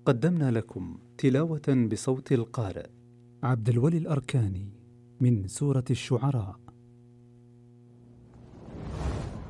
قدمنا لكم تلاوة بصوت القارئ عبد الولي الأركاني من سورة الشعراء.